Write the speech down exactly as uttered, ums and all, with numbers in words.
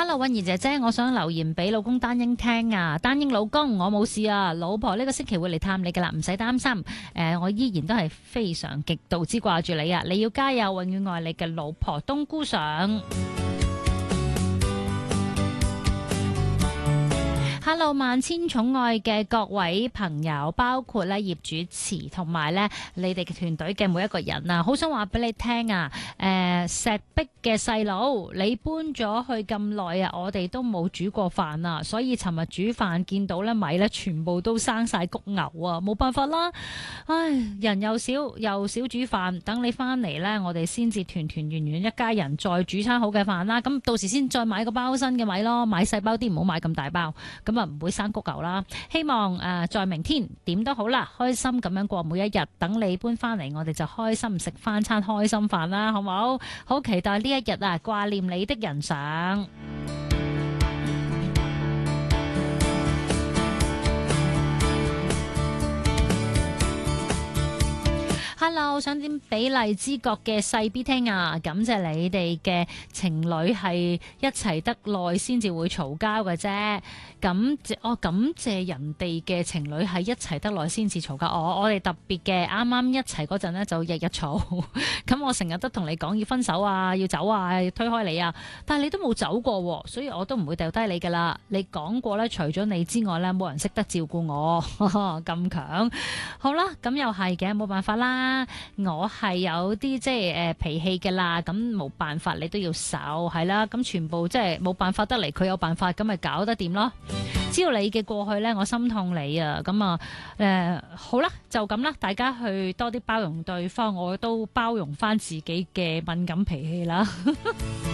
Hello， 韻兒姐姐，我想留言俾老公丹英聽啊。丹英老公，我冇事啊，老婆呢個星期會嚟探你噶啦，唔使擔心。誒、呃，我依然都係非常極度之掛住你啊，你要加油，永遠愛你嘅老婆冬菇上。Hello， 萬千寵愛嘅各位朋友，包括咧葉主持同埋咧你哋嘅團隊嘅每一個人啊，好想話俾你聽啊！誒、呃，石壁嘅細佬，你搬咗去咁耐啊，我哋都冇煮過飯啊，所以尋日煮飯見到咧米咧全部都生晒谷牛啊，冇辦法啦！唉，人又少又少煮飯，等你翻嚟咧，我哋先至團團圓圓一家人再煮餐好嘅飯啦。咁到時先再買個包新嘅米咯，買細包啲，唔好買咁大包。咁啊唔會生谷牛啦，希望誒、呃、在明天點都好啦，開心咁樣過每一日。等你搬翻嚟，我哋就開心食翻餐開心飯啦，好唔好？好期待呢一日啊，掛念你的人上。Hello， 想點俾荔枝角嘅細 B 聽啊？感謝你哋嘅情侶係一齊得耐先至會嘈交嘅啫。咁我感謝人哋嘅情侶係一齊得耐先至嘈交。我我哋特別嘅，啱啱一齊嗰陣呢，就日日嘈。咁我成日都同你講要分手啊，要走啊，要推開你啊。但係你都冇走過，所以我都唔會掉低你噶啦。你講過咧，除咗你之外咧，冇人識得照顧我咁強。好啦，咁又係嘅，冇辦法啦。我係有啲即係誒脾氣嘅啦，咁冇辦法，你都要受係啦。咁全部即係冇辦法得嚟，佢有辦法，咁咪搞得掂咯。只要你嘅過去呢，我心痛你啊。咁啊誒好啦，就咁啦，大家去多啲包容對方，我都包容翻自己嘅敏感脾氣啦。